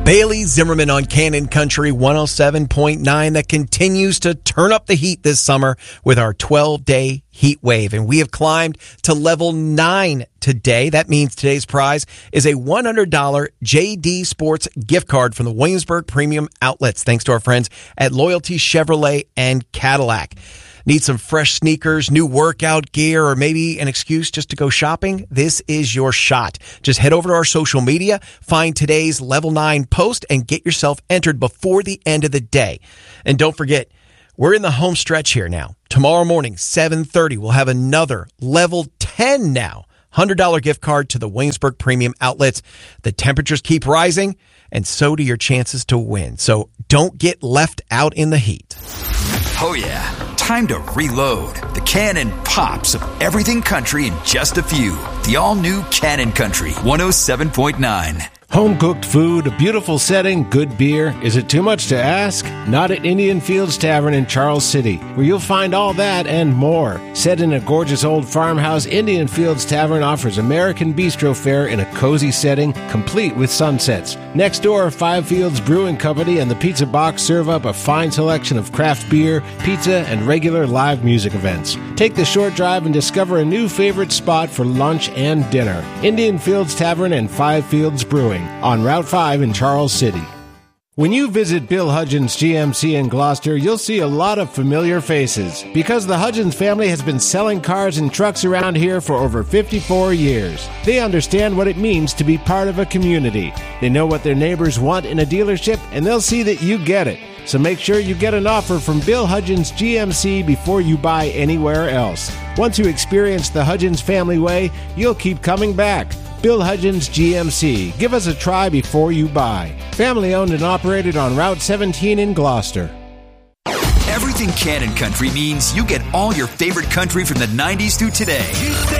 Bailey Zimmerman on Cannon Country 107.9 that continues to turn up the heat this summer with our 12-day heat wave. And we have climbed to level 9 today. That means today's prize is a $100 JD Sports gift card from the Williamsburg Premium Outlets, thanks to our friends at Loyalty Chevrolet and Cadillac. Need some fresh sneakers, new workout gear, or maybe an excuse just to go shopping? This is your shot. Just head over to our social media, find today's Level 9 post, and get yourself entered before the end of the day. And don't forget, we're in the home stretch here now. Tomorrow morning, 7:30, we'll have another Level 10 now. $100 gift card to the Williamsburg Premium Outlets. The temperatures keep rising, and so do your chances to win. So don't get left out in the heat. Oh yeah, time to reload. The Cannon pops of everything country in just a few. The all-new Cannon Country 107.9. Home-cooked food, a beautiful setting, good beer. Is it too much to ask? Not at Indian Fields Tavern in Charles City, where you'll find all that and more. Set in a gorgeous old farmhouse, Indian Fields Tavern offers American bistro fare in a cozy setting, complete with sunsets. Next door, Five Fields Brewing Company and the Pizza Box serve up a fine selection of craft beer, pizza, and regular live music events. Take the short drive and discover a new favorite spot for lunch and dinner. Indian Fields Tavern and Five Fields Brewing on Route 5 in Charles City. When you visit Bill Hudgens GMC in Gloucester, you'll see a lot of familiar faces because the Hudgens family has been selling cars and trucks around here for over 54 years. They understand what it means to be part of a community. They know what their neighbors want in a dealership, and they'll see that you get it. So make sure you get an offer from Bill Hudgens GMC before you buy anywhere else. Once you experience the Hudgens family way, you'll keep coming back. Bill Hudgens GMC. Give us a try before you buy. Family owned and operated on Route 17 in Gloucester. Everything Cannon Country means you get all your favorite country from the 90s through today.